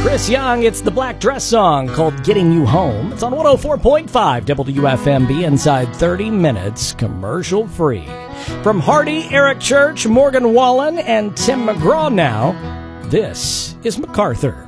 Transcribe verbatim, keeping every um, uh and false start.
Chris Young, it's the Black Dress song called Getting You Home. It's on one oh four point five W F M B inside thirty minutes, commercial free. From Hardy, Eric Church, Morgan Wallen, and Tim McGraw now, this is MacArthur.